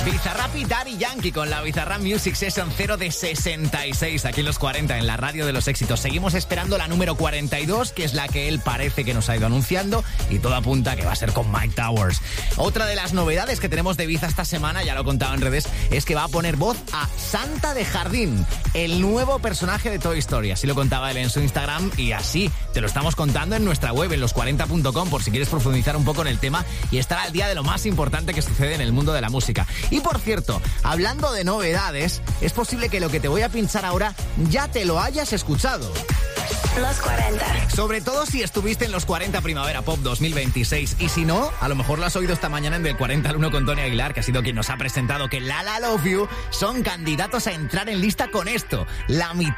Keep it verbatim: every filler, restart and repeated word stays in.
Bizarrap y Daddy Yankee con la Bizarrap Music Session cero de sesenta y seis, aquí en los cuarenta, en la radio de los éxitos. Seguimos esperando la número cuarenta y dos, que es la que él parece que nos ha ido anunciando, y todo apunta que va a ser con Mike Towers. Otra de las novedades que tenemos de Biza esta semana, ya lo he contado en redes, es que va a poner voz a Santa de Jardín, el nuevo personaje de Toy Story. Así lo contaba él en su Instagram, y así te lo estamos contando en nuestra web, en los cuarenta punto com, por si quieres profundizar un poco en el tema y estar al día de lo más importante que sucede en el mundo de la música. Y por cierto, hablando de novedades, es posible que lo que te voy a pinchar ahora ya te lo hayas escuchado. Los cuarenta. Sobre todo si estuviste en los cuarenta Primavera Pop dos mil veintiséis. Y si no, a lo mejor lo has oído esta mañana en Del cuarenta al uno con Tony Aguilar, que ha sido quien nos ha presentado que La La Love You son candidatos a entrar en lista con esto. La mitad